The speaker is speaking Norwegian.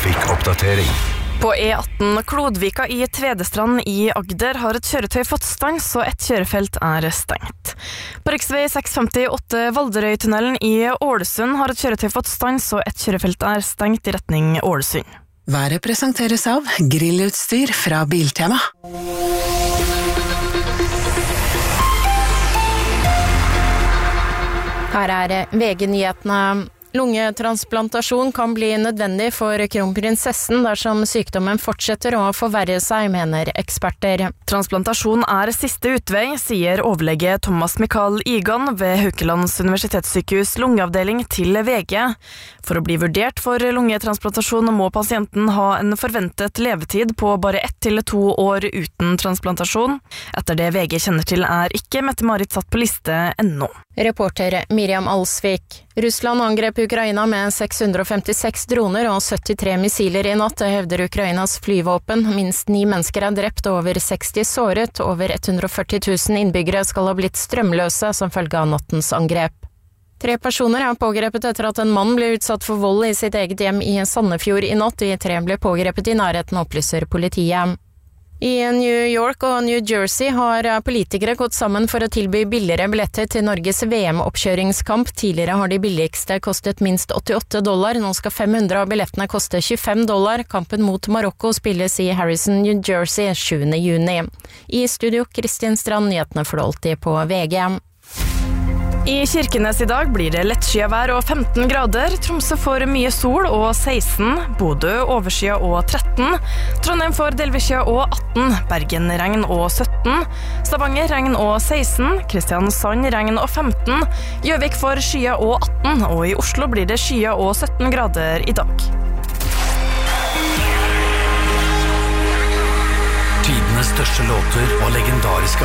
trafikkoppdatering. På E18 Klodvika i Tvedestrand i Agder har et kjøretøy fått stans, og et kjørefelt stengt. På riksvei 658 Valderøytunnelen i Ålesund har et kjøretøy fått stans, og et kjørefelt stengt i retning Ålesund. Været presenteres av grillutstyr fra Biltema. Her VG-nyhetene. Lungetransplantasjon kan bli nødvendig for kronprinsessen dersom sykdommen fortsetter å forverre seg, mener eksperter. Transplantasjon siste utvei, sier overlege Thomas Mikael Igan ved Haukelands universitetssykehus lungeavdeling til VG. For å bli vurdert for lungetransplantasjon må pasienten ha en forventet levetid på bare 1 til 2 år uten transplantasjon. Etter det VG kjenner til ikke Mette-Marit satt på liste ennå. Reporter Miriam Alsvik. Russland angrep Ukraina med 656 droner og 73 missiler i natt, hevder Ukrainas flyvåpen. Minst 9 mennesker drept og over 60 såret. Over 140 000 innbyggere skal ha blitt strømløse som følge av nattens angrep. 3 personer pågrepet etter at en mann ble utsatt for vold i sitt eget hjem i Sandefjord i natt. De 3 ble pågrepet i nærheten, opplyser politiet. I New York og New Jersey har politikere gått sammen for å tilby billigere billetter til Norges VM-oppkjøringskamp. Tidligere har de billigste kostet minst $88. Nå skal 500 av billettene koste $25. Kampen mot Marokko spilles i Harrison, New Jersey 7. juni. I studio Kristin Strand, nyhetene får du alltid på VG. I Kirkenes i dag blir det lettskyet vær og 15 grader. Tromsø får mye sol og 16. Bodø overskyet og 13. Trondheim får delvis skyet og 18. Bergen regn og 17. Stavanger regn og 16. Kristiansand regn og 15. Gjøvik får skyet og 18. Og i Oslo blir det skyet og 17 grader i dag. Tidenes største låter og legendariske